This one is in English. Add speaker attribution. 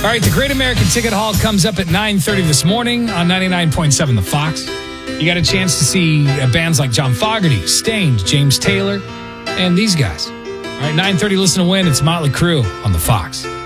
Speaker 1: All right, the Great American Ticket Hall comes up at 9:30 this morning on 99.7 The Fox. You got a chance to see bands like John Fogerty, Stained, James Taylor, and these guys. All right, 9:30, listen to win. It's Motley Crue on The Fox.